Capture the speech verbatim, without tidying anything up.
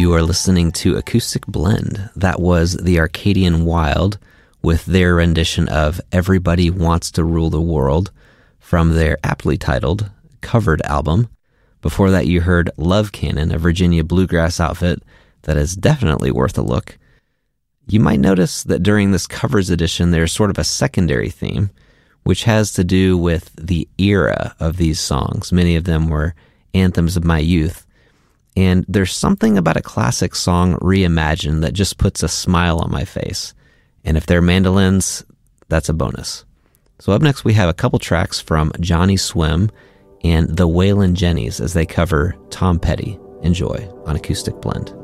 You are listening to Acoustic Blend. That was the Arcadian Wild with their rendition of Everybody Wants to Rule the World from their aptly titled covered album. Before that, you heard Love Cannon, a Virginia bluegrass outfit that is definitely worth a look. You might notice that during this covers edition, there's sort of a secondary theme, which has to do with the era of these songs. Many of them were anthems of my youth. And there's something about a classic song reimagined that just puts a smile on my face. And if they're mandolins, that's a bonus. So up next, we have a couple tracks from Johnny Swim and the Waylon Jennies as they cover Tom Petty. Enjoy on Acoustic Blend.